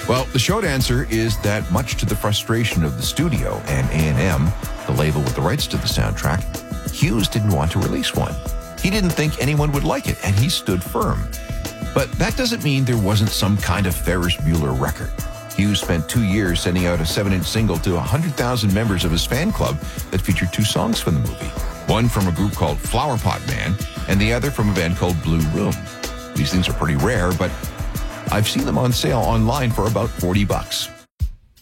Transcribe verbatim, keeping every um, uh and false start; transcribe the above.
Well, the short answer is that much to the frustration of the studio and A and M, the label with the rights to the soundtrack, Hughes didn't want to release one. He didn't think anyone would like it, and he stood firm. But that doesn't mean there wasn't some kind of Ferris Bueller record. Hughes spent two years sending out a seven-inch single to one hundred thousand members of his fan club that featured two songs from the movie. One from a group called Flower Pot Man, and the other from a band called Blue Room. These things are pretty rare, but I've seen them on sale online for about forty bucks.